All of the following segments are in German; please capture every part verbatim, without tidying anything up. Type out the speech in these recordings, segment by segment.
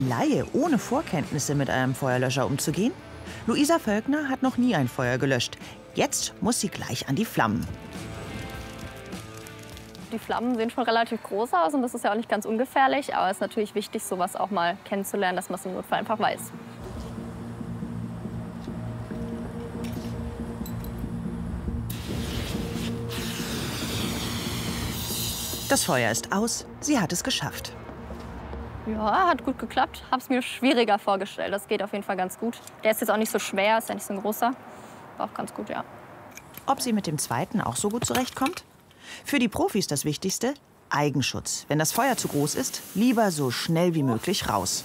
Laie, ohne Vorkenntnisse mit einem Feuerlöscher umzugehen? Luisa Völkner hat noch nie ein Feuer gelöscht. Jetzt muss sie gleich an die Flammen. Die Flammen sehen schon relativ groß aus und das ist ja auch nicht ganz ungefährlich. Aber es ist natürlich wichtig, sowas auch mal kennenzulernen, dass man es im Notfall einfach weiß. Das Feuer ist aus, sie hat es geschafft. Ja, hat gut geklappt. Habe es mir schwieriger vorgestellt. Das geht auf jeden Fall ganz gut. Der ist jetzt auch nicht so schwer, ist ja nicht so ein großer. War auch ganz gut, ja. Ob sie mit dem zweiten auch so gut zurechtkommt? Für die Profis das Wichtigste: Eigenschutz. Wenn das Feuer zu groß ist, lieber so schnell wie möglich raus.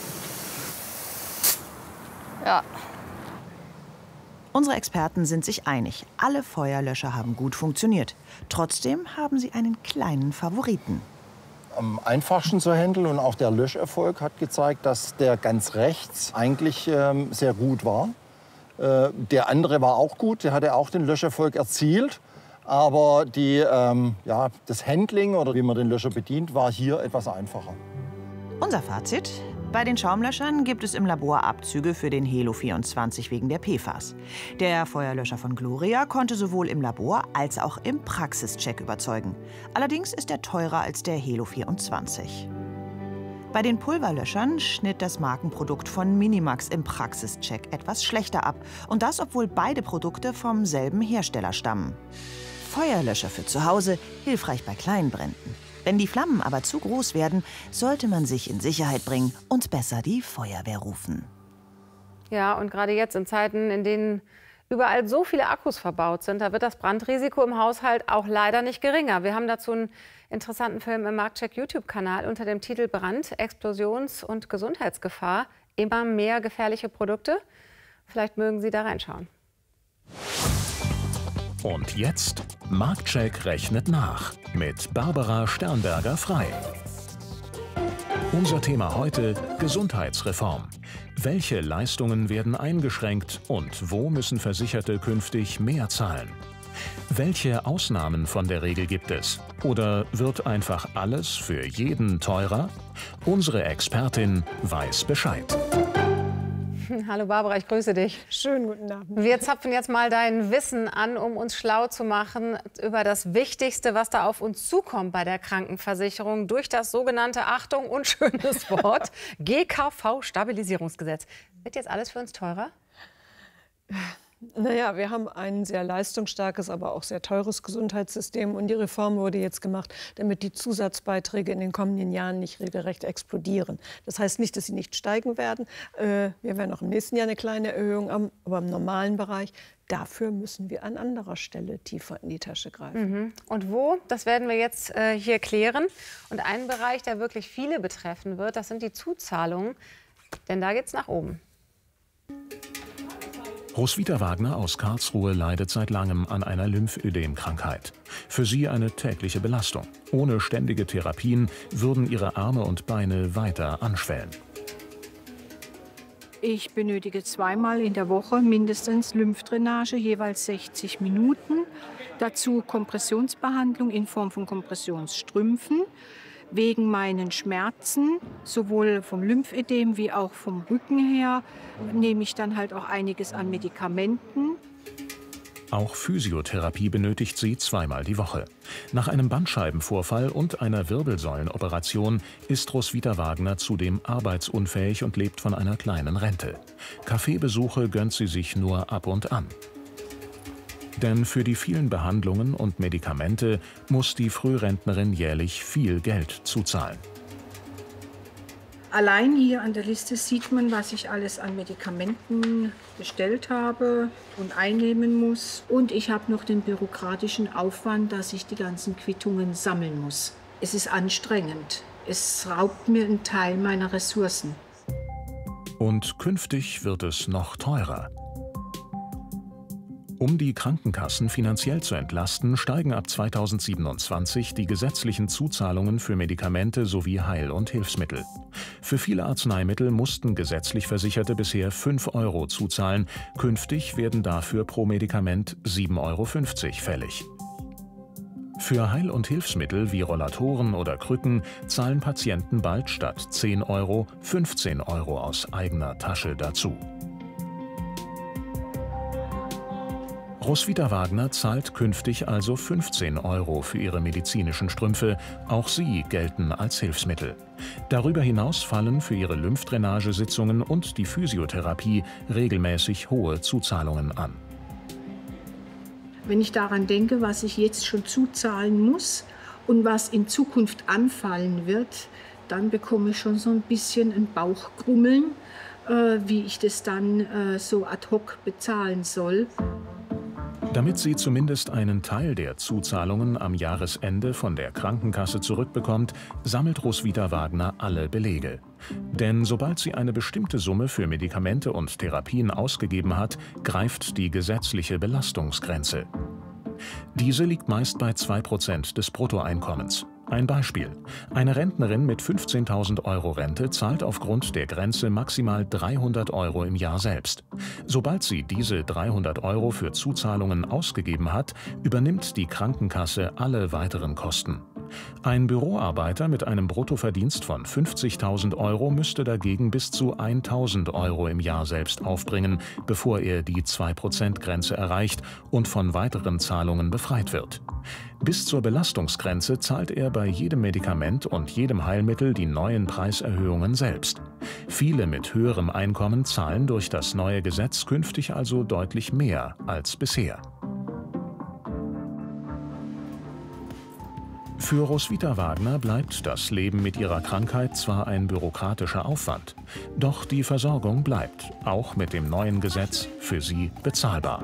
Ja. Unsere Experten sind sich einig. Alle Feuerlöscher haben gut funktioniert. Trotzdem haben sie einen kleinen Favoriten. Am einfachsten zu handeln und auch der Löscherfolg hat gezeigt, dass der ganz rechts eigentlich ähm, sehr gut war. Äh, der andere war auch gut, der hatte auch den Löscherfolg erzielt. Aber die, ähm, ja, das Handling oder wie man den Löscher bedient, war hier etwas einfacher. Unser Fazit: Bei den Schaumlöschern gibt es im Labor Abzüge für den Helo vierundzwanzig wegen der P F A S. Der Feuerlöscher von Gloria konnte sowohl im Labor als auch im Praxischeck überzeugen. Allerdings ist er teurer als der Helo vierundzwanzig. Bei den Pulverlöschern schnitt das Markenprodukt von Minimax im Praxischeck etwas schlechter ab. Und das, obwohl beide Produkte vom selben Hersteller stammen. Feuerlöscher für zu Hause, hilfreich bei kleinen Bränden. Wenn die Flammen aber zu groß werden, sollte man sich in Sicherheit bringen und besser die Feuerwehr rufen. Ja, und gerade jetzt in Zeiten, in denen überall so viele Akkus verbaut sind, da wird das Brandrisiko im Haushalt auch leider nicht geringer. Wir haben dazu einen interessanten Film im Marktcheck-YouTube-Kanal unter dem Titel Brand, Explosions- und Gesundheitsgefahr. Immer mehr gefährliche Produkte. Vielleicht mögen Sie da reinschauen. Und jetzt Marktcheck rechnet nach mit Barbara Sternberger-Frei. Unser Thema heute: Gesundheitsreform. Welche Leistungen werden eingeschränkt und wo müssen Versicherte künftig mehr zahlen? Welche Ausnahmen von der Regel gibt es? Oder wird einfach alles für jeden teurer? Unsere Expertin weiß Bescheid. Hallo Barbara, ich grüße dich. Schönen guten Abend. Wir zapfen jetzt mal dein Wissen an, um uns schlau zu machen über das Wichtigste, was da auf uns zukommt bei der Krankenversicherung durch das sogenannte, Achtung, unschönes Wort, G K V-Stabilisierungsgesetz. Wird jetzt alles für uns teurer? Naja, wir haben ein sehr leistungsstarkes, aber auch sehr teures Gesundheitssystem. Und die Reform wurde jetzt gemacht, damit die Zusatzbeiträge in den kommenden Jahren nicht regelrecht explodieren. Das heißt nicht, dass sie nicht steigen werden. Wir werden auch im nächsten Jahr eine kleine Erhöhung haben, aber im normalen Bereich. Dafür müssen wir an anderer Stelle tiefer in die Tasche greifen. Mhm. Und wo? Das werden wir jetzt äh, hier klären. Und ein Bereich, der wirklich viele betreffen wird, das sind die Zuzahlungen. Denn da geht's nach oben. Roswitha Wagner aus Karlsruhe leidet seit langem an einer Lymphödem-Krankheit. Für sie eine tägliche Belastung. Ohne ständige Therapien würden ihre Arme und Beine weiter anschwellen. Ich benötige zweimal in der Woche mindestens Lymphdrainage, jeweils sechzig Minuten. Dazu Kompressionsbehandlung in Form von Kompressionsstrümpfen. Wegen meinen Schmerzen, sowohl vom Lymphödem wie auch vom Rücken her, nehme ich dann halt auch einiges an Medikamenten. Auch Physiotherapie benötigt sie zweimal die Woche. Nach einem Bandscheibenvorfall und einer Wirbelsäulenoperation ist Roswitha Wagner zudem arbeitsunfähig und lebt von einer kleinen Rente. Kaffeebesuche gönnt sie sich nur ab und an. Denn für die vielen Behandlungen und Medikamente muss die Frührentnerin jährlich viel Geld zuzahlen. Allein hier an der Liste sieht man, was ich alles an Medikamenten bestellt habe und einnehmen muss. Und ich habe noch den bürokratischen Aufwand, dass ich die ganzen Quittungen sammeln muss. Es ist anstrengend. Es raubt mir einen Teil meiner Ressourcen. Und künftig wird es noch teurer. Um die Krankenkassen finanziell zu entlasten, steigen ab zweitausendsiebenundzwanzig die gesetzlichen Zuzahlungen für Medikamente sowie Heil- und Hilfsmittel. Für viele Arzneimittel mussten gesetzlich Versicherte bisher fünf Euro zuzahlen. Künftig werden dafür pro Medikament sieben Euro fünfzig fällig. Für Heil- und Hilfsmittel wie Rollatoren oder Krücken zahlen Patienten bald statt zehn Euro fünfzehn Euro aus eigener Tasche dazu. Roswitha Wagner zahlt künftig also fünfzehn Euro für ihre medizinischen Strümpfe. Auch sie gelten als Hilfsmittel. Darüber hinaus fallen für ihre Lymphdrainagesitzungen und die Physiotherapie regelmäßig hohe Zuzahlungen an. Wenn ich daran denke, was ich jetzt schon zuzahlen muss und was in Zukunft anfallen wird, dann bekomme ich schon so ein bisschen ein Bauchgrummeln, äh, wie ich das dann äh, so ad hoc bezahlen soll. Damit sie zumindest einen Teil der Zuzahlungen am Jahresende von der Krankenkasse zurückbekommt, sammelt Roswitha Wagner alle Belege. Denn sobald sie eine bestimmte Summe für Medikamente und Therapien ausgegeben hat, greift die gesetzliche Belastungsgrenze. Diese liegt meist bei zwei Prozent des Bruttoeinkommens. Ein Beispiel: Eine Rentnerin mit fünfzehntausend Euro Rente zahlt aufgrund der Grenze maximal dreihundert Euro im Jahr selbst. Sobald sie diese dreihundert Euro für Zuzahlungen ausgegeben hat, übernimmt die Krankenkasse alle weiteren Kosten. Ein Büroarbeiter mit einem Bruttoverdienst von fünfzigtausend Euro müsste dagegen bis zu tausend Euro im Jahr selbst aufbringen, bevor er die zwei Prozent Grenze erreicht und von weiteren Zahlungen befreit wird. Bis zur Belastungsgrenze zahlt er bei jedem Medikament und jedem Heilmittel die neuen Preiserhöhungen selbst. Viele mit höherem Einkommen zahlen durch das neue Gesetz künftig also deutlich mehr als bisher. Für Roswitha Wagner bleibt das Leben mit ihrer Krankheit zwar ein bürokratischer Aufwand, doch die Versorgung bleibt, auch mit dem neuen Gesetz, für sie bezahlbar.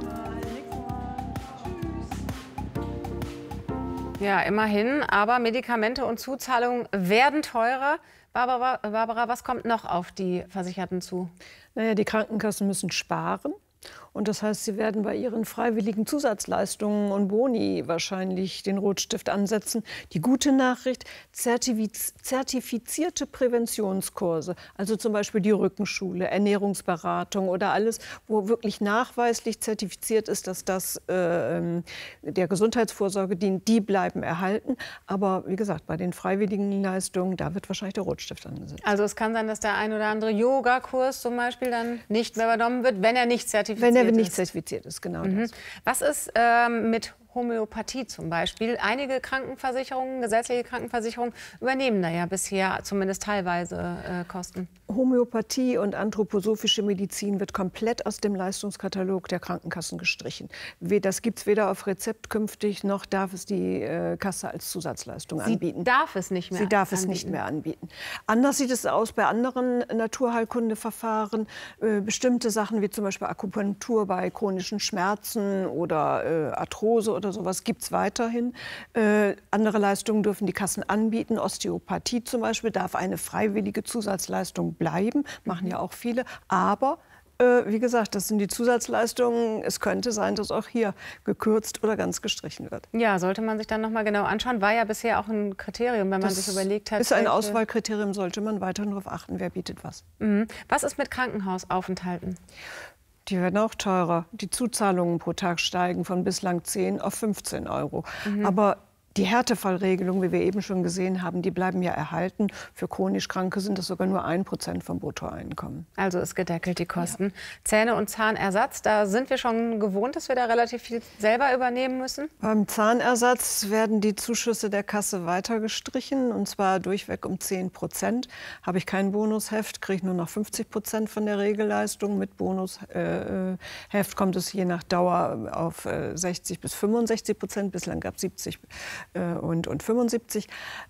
Ja, immerhin, aber Medikamente und Zuzahlungen werden teurer. Barbara, Barbara, was kommt noch auf die Versicherten zu? Naja, die Krankenkassen müssen sparen. Und das heißt, sie werden bei ihren freiwilligen Zusatzleistungen und Boni wahrscheinlich den Rotstift ansetzen. Die gute Nachricht: zertifiz zertifizierte Präventionskurse, also zum Beispiel die Rückenschule, Ernährungsberatung oder alles, wo wirklich nachweislich zertifiziert ist, dass das äh, der Gesundheitsvorsorge dient, die bleiben erhalten. Aber wie gesagt, bei den freiwilligen Leistungen, da wird wahrscheinlich der Rotstift angesetzt. Also es kann sein, dass der ein oder andere Yoga-Kurs zum Beispiel dann nicht mehr übernommen wird, wenn er nicht zertifiziert Wenn er ist. nicht zertifiziert ist, genau Mhm. das. Was ist ähm, mit Homöopathie zum Beispiel? Einige Krankenversicherungen, gesetzliche Krankenversicherungen übernehmen da ja bisher zumindest teilweise äh, Kosten. Homöopathie und anthroposophische Medizin wird komplett aus dem Leistungskatalog der Krankenkassen gestrichen. Das gibt es weder auf Rezept künftig, noch darf es die äh, Kasse als Zusatzleistung Sie anbieten. darf es nicht mehr Sie darf es anbieten. nicht mehr anbieten. Anders sieht es aus bei anderen Naturheilkundeverfahren. Äh, bestimmte Sachen wie zum Beispiel Akupunktur bei chronischen Schmerzen oder äh, Arthrose oder sowas gibt es weiterhin. Äh, andere Leistungen dürfen die Kassen anbieten. Osteopathie zum Beispiel darf eine freiwillige Zusatzleistung bleiben, machen ja auch viele. Aber äh, wie gesagt, das sind die Zusatzleistungen. Es könnte sein, dass auch hier gekürzt oder ganz gestrichen wird. Ja, sollte man sich dann noch mal genau anschauen. War ja bisher auch ein Kriterium, wenn man Das sich überlegt hat. ist ein welche- Auswahlkriterium, sollte man weiter darauf achten, wer bietet was. Mhm. Was ist mit Krankenhausaufenthalten? Die werden auch teurer. Die Zuzahlungen pro Tag steigen von bislang zehn auf fünfzehn Euro. Aber die Härtefallregelung, wie wir eben schon gesehen haben, die bleiben ja erhalten. Für chronisch Kranke sind das sogar nur ein Prozent vom Bruttoeinkommen. Also ist gedeckelt die Kosten. Zähne- und Zahnersatz, da sind wir schon gewohnt, dass wir da relativ viel selber übernehmen müssen. Beim Zahnersatz werden die Zuschüsse der Kasse weiter gestrichen, und zwar durchweg um zehn Prozent. Habe ich kein Bonusheft, kriege ich nur noch fünfzig Prozent von der Regelleistung. Mit Bonusheft äh, kommt es je nach Dauer auf äh, sechzig bis fünfundsechzig Prozent. Bislang gab es siebzig Und, und fünfundsiebzig.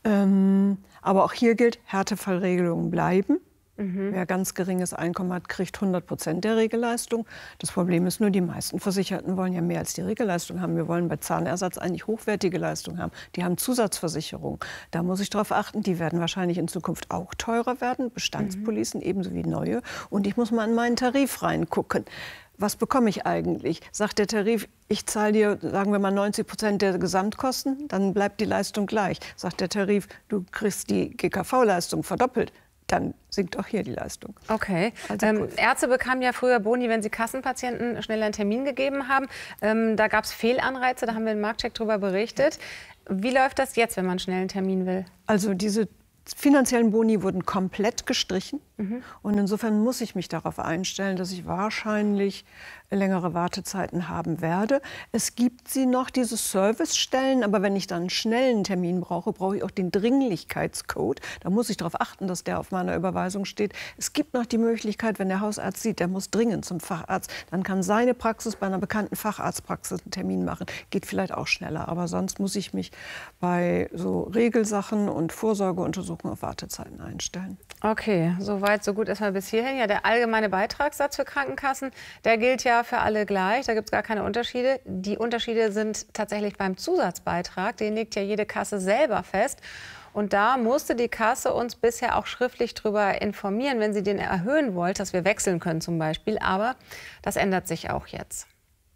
Ähm, aber auch hier gilt, Härtefallregelungen bleiben. Mhm. Wer ganz geringes Einkommen hat, kriegt hundert Prozent der Regelleistung. Das Problem ist nur, die meisten Versicherten wollen ja mehr als die Regelleistung haben. Wir wollen bei Zahnersatz eigentlich hochwertige Leistungen haben. Die haben Zusatzversicherungen. Da muss ich darauf achten, die werden wahrscheinlich in Zukunft auch teurer werden. Bestandspolicen mhm. ebenso wie neue. Und ich muss mal in meinen Tarif reingucken. Was bekomme ich eigentlich? Sagt der Tarif, ich zahle dir, sagen wir mal, neunzig Prozent der Gesamtkosten, dann bleibt die Leistung gleich. Sagt der Tarif, du kriegst die G K V-Leistung verdoppelt, dann sinkt auch hier die Leistung. Okay. Also ähm, Ärzte bekamen ja früher Boni, wenn sie Kassenpatienten schnell einen Termin gegeben haben. Ähm, da gab es Fehlanreize, da haben wir im Marktcheck darüber berichtet. Wie läuft das jetzt, wenn man schnell einen Termin will? Also diese finanziellen Boni wurden komplett gestrichen. Mhm. Und insofern muss ich mich darauf einstellen, dass ich wahrscheinlich längere Wartezeiten haben werde. Es gibt sie noch, diese Servicestellen, aber wenn ich dann einen schnellen Termin brauche, brauche ich auch den Dringlichkeitscode. Da muss ich darauf achten, dass der auf meiner Überweisung steht. Es gibt noch die Möglichkeit, wenn der Hausarzt sieht, der muss dringend zum Facharzt, dann kann seine Praxis bei einer bekannten Facharztpraxis einen Termin machen. Geht vielleicht auch schneller, aber sonst muss ich mich bei so Regelsachen und Vorsorgeuntersuchungen auf Wartezeiten einstellen. Okay, soweit, so gut erstmal bis hierhin. Ja, der allgemeine Beitragssatz für Krankenkassen, der gilt ja für alle gleich. Da gibt es gar keine Unterschiede. Die Unterschiede sind tatsächlich beim Zusatzbeitrag. Den legt ja jede Kasse selber fest. Und da musste die Kasse uns bisher auch schriftlich darüber informieren, wenn sie den erhöhen wollte, dass wir wechseln können zum Beispiel. Aber das ändert sich auch jetzt.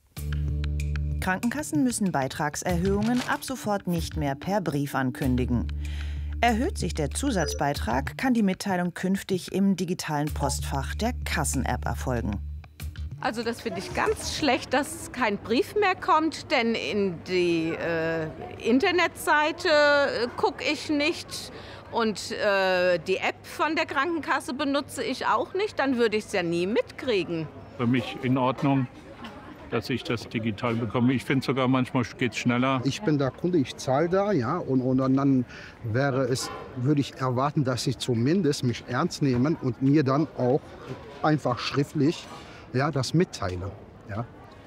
Krankenkassen müssen Beitragserhöhungen ab sofort nicht mehr per Brief ankündigen. Erhöht sich der Zusatzbeitrag, kann die Mitteilung künftig im digitalen Postfach der Kassen-App erfolgen. Also das finde ich ganz schlecht, dass kein Brief mehr kommt, denn in die äh, Internetseite äh, gucke ich nicht und äh, die App von der Krankenkasse benutze ich auch nicht, dann würde ich es ja nie mitkriegen. Für mich in Ordnung, dass ich das digital bekomme. Ich finde sogar, manchmal geht es schneller. Ich bin der Kunde, ich zahle da, ja, und, und dann wäre es, würde ich erwarten, dass sie zumindest mich ernst nehmen und mir dann auch einfach schriftlich, ja, das mitteile, ja,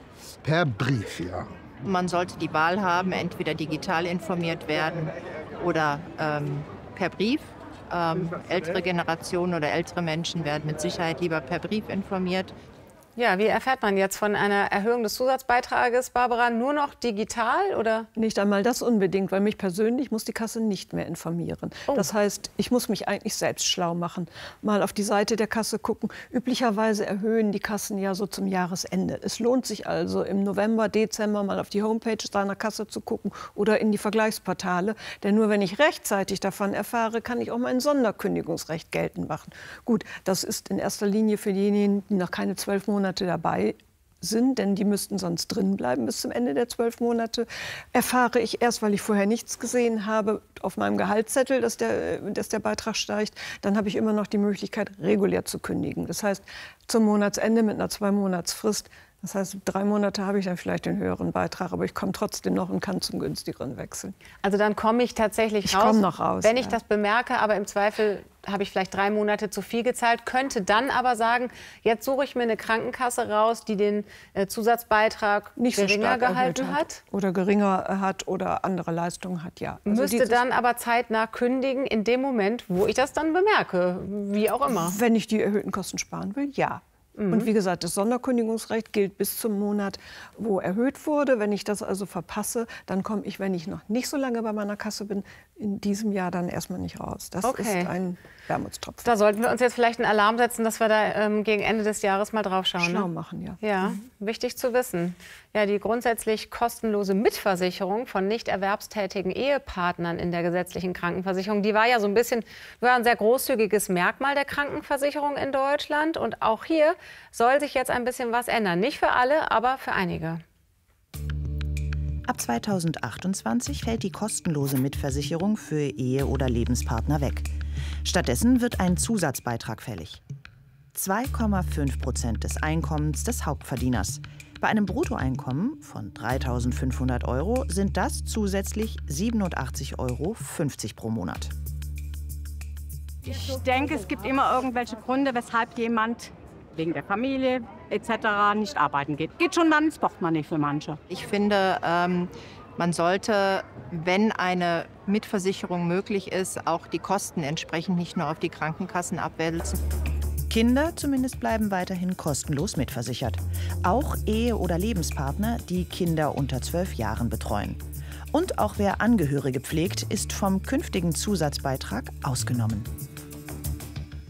per Brief, ja. Man sollte die Wahl haben, entweder digital informiert werden oder ähm, per Brief. Ähm, ältere Generationen oder ältere Menschen werden mit Sicherheit lieber per Brief informiert. Ja, wie erfährt man jetzt von einer Erhöhung des Zusatzbeitrages, Barbara? Nur noch digital oder? Nicht einmal das unbedingt, weil mich persönlich muss die Kasse nicht mehr informieren. Oh. Das heißt, ich muss mich eigentlich selbst schlau machen. Mal auf die Seite der Kasse gucken. Üblicherweise erhöhen die Kassen ja so zum Jahresende. Es lohnt sich also im November, Dezember mal auf die Homepage seiner Kasse zu gucken oder in die Vergleichsportale. Denn nur wenn ich rechtzeitig davon erfahre, kann ich auch mein Sonderkündigungsrecht geltend machen. Gut, das ist in erster Linie für diejenigen, die noch keine zwölf Monate dabei sind, denn die müssten sonst drin bleiben bis zum Ende der zwölf Monate. Erfahre ich erst, weil ich vorher nichts gesehen habe, auf meinem Gehaltszettel, dass der, dass der Beitrag steigt, dann habe ich immer noch die Möglichkeit, regulär zu kündigen. Das heißt, zum Monatsende mit einer Zwei-Monats-Frist. Das heißt, drei Monate habe ich dann vielleicht den höheren Beitrag, aber ich komme trotzdem noch und kann zum günstigeren wechseln. Also dann komme ich tatsächlich ich raus, komm noch raus, wenn ich ja. das bemerke, aber im Zweifel habe ich vielleicht drei Monate zu viel gezahlt, könnte dann aber sagen, jetzt suche ich mir eine Krankenkasse raus, die den äh, Zusatzbeitrag nicht so geringer gehalten hat, hat. Oder geringer hat oder andere Leistungen hat, ja. Also müsste dann aber zeitnah kündigen in dem Moment, wo ich das dann bemerke, wie auch immer. Wenn ich die erhöhten Kosten sparen will, ja. Mhm. Und wie gesagt, das Sonderkündigungsrecht gilt bis zum Monat, wo erhöht wurde. Wenn ich das also verpasse, dann komme ich, wenn ich noch nicht so lange bei meiner Kasse bin, in diesem Jahr dann erstmal nicht raus. Das okay. ist ein Wermutstropfen. Da sollten wir uns jetzt vielleicht einen Alarm setzen, dass wir da ähm, gegen Ende des Jahres mal drauf schauen. Schlau ne? machen, ja. Ja, mhm. Wichtig zu wissen. Ja, die grundsätzlich kostenlose Mitversicherung von nicht erwerbstätigen Ehepartnern in der gesetzlichen Krankenversicherung, die war ja so ein bisschen, war ein sehr großzügiges Merkmal der Krankenversicherung in Deutschland. Und auch hier soll sich jetzt ein bisschen was ändern. Nicht für alle, aber für einige. Ab zweitausendachtundzwanzig fällt die kostenlose Mitversicherung für Ehe- oder Lebenspartner weg. Stattdessen wird ein Zusatzbeitrag fällig. zwei Komma fünf Prozent des Einkommens des Hauptverdieners. Bei einem Bruttoeinkommen von dreitausendfünfhundert Euro sind das zusätzlich siebenundachtzig Euro fünfzig pro Monat. Ich denke, es gibt immer irgendwelche Gründe, weshalb jemand wegen der Familie et cetera nicht arbeiten geht. Geht schon dann ins Portemonnaie für manche. Ich finde, ähm, man sollte, wenn eine Mitversicherung möglich ist, auch die Kosten entsprechend nicht nur auf die Krankenkassen abwälzen. Kinder zumindest bleiben weiterhin kostenlos mitversichert. Auch Ehe- oder Lebenspartner, die Kinder unter zwölf Jahren betreuen. Und auch wer Angehörige pflegt, ist vom künftigen Zusatzbeitrag ausgenommen.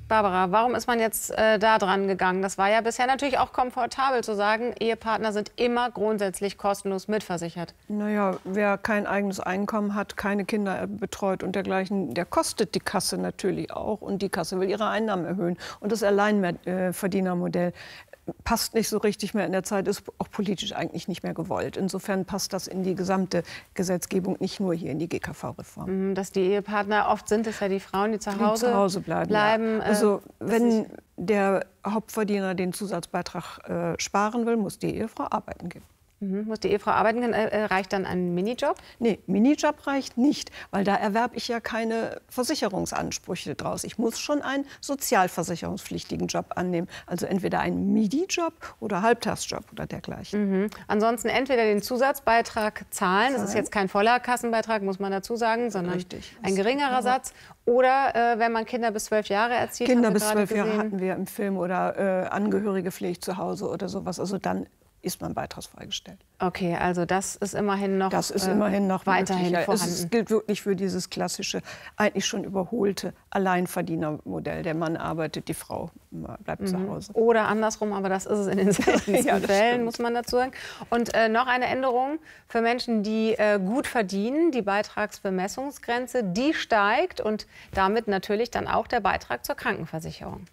Barbara, warum ist man jetzt äh, da dran gegangen? Das war ja bisher natürlich auch komfortabel zu sagen, Ehepartner sind immer grundsätzlich kostenlos mitversichert. Naja, wer kein eigenes Einkommen hat, keine Kinder betreut und dergleichen, der kostet die Kasse natürlich auch. Und die Kasse will ihre Einnahmen erhöhen. Und das Alleinverdienermodell passt nicht so richtig mehr in der Zeit, ist auch politisch eigentlich nicht mehr gewollt. Insofern passt das in die gesamte Gesetzgebung, nicht nur hier in die G K V-Reform. Dass die Ehepartner, oft sind es ja die Frauen, die zu Hause, die zu Hause bleiben. bleiben Ja. Also wenn der Hauptverdiener den Zusatzbeitrag äh, sparen will, muss die Ehefrau arbeiten gehen. Mhm. Muss die Ehefrau arbeiten gehen? Äh, reicht dann ein Minijob? Nee, Minijob reicht nicht, weil da erwerbe ich ja keine Versicherungsansprüche draus. Ich muss schon einen sozialversicherungspflichtigen Job annehmen. Also entweder einen Midi-Job oder Halbtagsjob oder dergleichen. Mhm. Ansonsten entweder den Zusatzbeitrag zahlen, das ist jetzt kein voller Kassenbeitrag, muss man dazu sagen, sondern Richtig. ein geringerer Satz. Oder äh, wenn man Kinder bis zwölf Jahre erzieht. Kinder bis zwölf Jahre hatten wir im Film oder äh, Angehörige pflegt zu Hause oder sowas. Also dann ist man beitragsfrei gestellt. Okay, also das ist immerhin noch Das ist äh, immerhin noch weiterhin möglich. vorhanden. Es gilt wirklich für dieses klassische, eigentlich schon überholte Alleinverdienermodell. Der Mann arbeitet, die Frau bleibt mhm. zu Hause. Oder andersrum, aber das ist es in den seltensten ja, Fällen, stimmt. muss man dazu sagen. Und äh, noch eine Änderung für Menschen, die äh, gut verdienen. Die Beitragsbemessungsgrenze, die steigt und damit natürlich dann auch der Beitrag zur Krankenversicherung.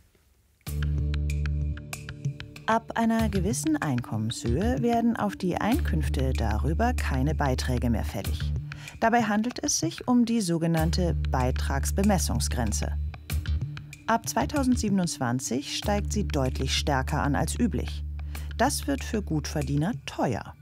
Ab einer gewissen Einkommenshöhe werden auf die Einkünfte darüber keine Beiträge mehr fällig. Dabei handelt es sich um die sogenannte Beitragsbemessungsgrenze. Ab zweitausendsiebenundzwanzig steigt sie deutlich stärker an als üblich. Das wird für Gutverdiener teuer.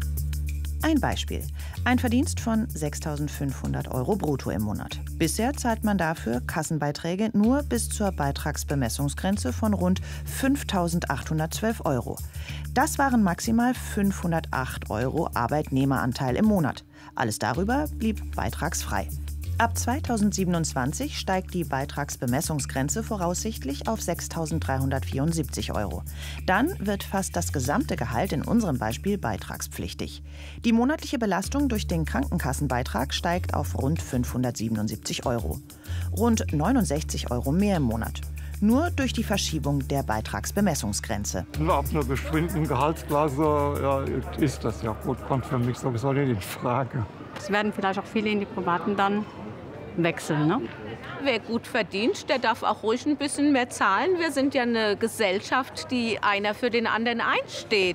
Ein Beispiel: Ein Verdienst von sechstausendfünfhundert Euro brutto im Monat. Bisher zahlt man dafür Kassenbeiträge nur bis zur Beitragsbemessungsgrenze von rund fünftausendachthundertzwölf Euro. Das waren maximal fünfhundertacht Euro Arbeitnehmeranteil im Monat. Alles darüber blieb beitragsfrei. Ab zweitausendsiebenundzwanzig steigt die Beitragsbemessungsgrenze voraussichtlich auf sechstausenddreihundertvierundsiebzig Euro. Dann wird fast das gesamte Gehalt in unserem Beispiel beitragspflichtig. Die monatliche Belastung durch den Krankenkassenbeitrag steigt auf rund fünfhundertsiebenundsiebzig Euro. Rund neunundsechzig Euro mehr im Monat. Nur durch die Verschiebung der Beitragsbemessungsgrenze. Ab einer bestimmten Gehaltsklasse ja, ist das ja gut, kommt für mich sowieso nicht in Frage. Es werden vielleicht auch viele in die Privaten dann wechseln, ne? Wer gut verdient, der darf auch ruhig ein bisschen mehr zahlen. Wir sind ja eine Gesellschaft, die einer für den anderen einsteht.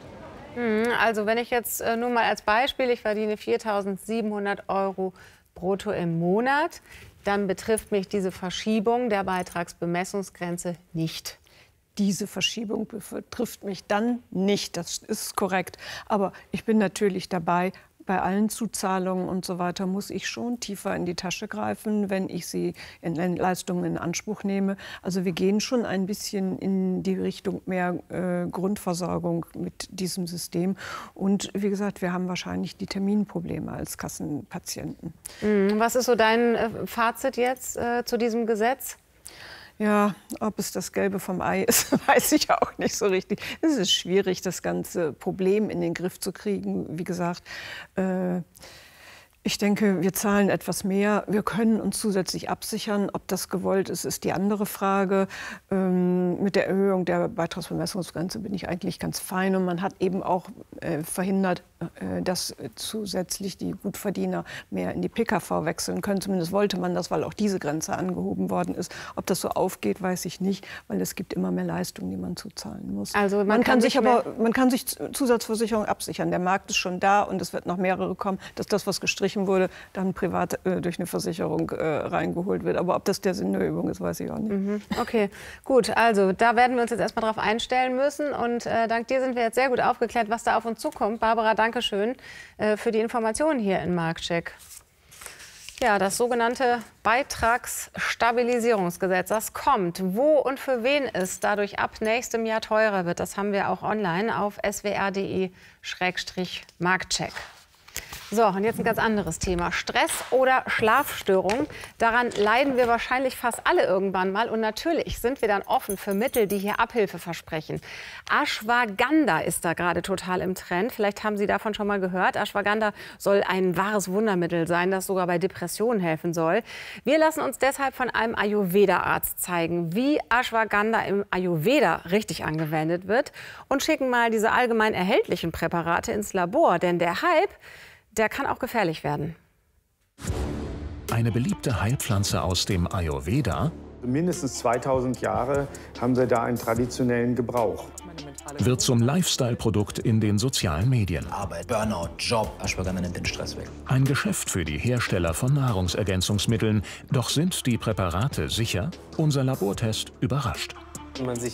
Also wenn ich jetzt äh, nur mal als Beispiel, ich verdiene viertausendsiebenhundert Euro brutto im Monat, dann betrifft mich diese Verschiebung der Beitragsbemessungsgrenze nicht. Diese Verschiebung betrifft mich dann nicht, das ist korrekt. Aber ich bin natürlich dabei, bei allen Zuzahlungen und so weiter muss ich schon tiefer in die Tasche greifen, wenn ich sie in Leistungen in Anspruch nehme. Also wir gehen schon ein bisschen in die Richtung mehr äh, Grundversorgung mit diesem System. Und wie gesagt, wir haben wahrscheinlich die Terminprobleme als Kassenpatienten. Was ist so dein äh, Fazit jetzt äh, zu diesem Gesetz? Ja, ob es das Gelbe vom Ei ist, weiß ich auch nicht so richtig. Es ist schwierig, das ganze Problem in den Griff zu kriegen. Wie gesagt, äh, ich denke, wir zahlen etwas mehr. Wir können uns zusätzlich absichern. Ob das gewollt ist, ist die andere Frage. Ähm, mit der Erhöhung der Beitragsbemessungsgrenze bin ich eigentlich ganz fein. Und man hat eben auch äh, verhindert, äh, dass zusätzlich die Gutverdiener mehr in die P K V wechseln können. Zumindest wollte man das, weil auch diese Grenze angehoben worden ist. Ob das so aufgeht, weiß ich nicht, weil es gibt immer mehr Leistungen, die man zuzahlen muss. Also man, man kann, kann sich aber, man kann sich Zusatzversicherung absichern. Der Markt ist schon da und es wird noch mehrere kommen, dass das, was gestrichen wurde, dann privat äh, durch eine Versicherung äh, reingeholt wird. Aber ob das der Sinn der Übung ist, weiß ich auch nicht. Mhm. Okay, gut. Also da werden wir uns jetzt erstmal drauf einstellen müssen. Und äh, dank dir sind wir jetzt sehr gut aufgeklärt, was da auf uns zukommt. Barbara, danke schön äh, für die Informationen hier in Marktcheck. Ja, das sogenannte Beitragsstabilisierungsgesetz, das kommt. Wo und für wen es dadurch ab nächstem Jahr teurer wird, das haben wir auch online auf s w r punkt d e Schrägstrich Marktcheck. So, und jetzt ein ganz anderes Thema. Stress oder Schlafstörung. Daran leiden wir wahrscheinlich fast alle irgendwann mal. Und natürlich sind wir dann offen für Mittel, die hier Abhilfe versprechen. Ashwagandha ist da gerade total im Trend. Vielleicht haben Sie davon schon mal gehört. Ashwagandha soll ein wahres Wundermittel sein, das sogar bei Depressionen helfen soll. Wir lassen uns deshalb von einem Ayurveda-Arzt zeigen, wie Ashwagandha im Ayurveda richtig angewendet wird. Und schicken mal diese allgemein erhältlichen Präparate ins Labor. Denn der Hype, der kann auch gefährlich werden. Eine beliebte Heilpflanze aus dem Ayurveda Mindestens zweitausend Jahre haben sie da einen traditionellen Gebrauch. Wird zum Lifestyle-Produkt in den sozialen Medien. Arbeit, Burnout, Job, Ashwagandha nimmt den Stress weg. Ein Geschäft für die Hersteller von Nahrungsergänzungsmitteln. Doch sind die Präparate sicher? Unser Labortest überrascht. Wenn man sich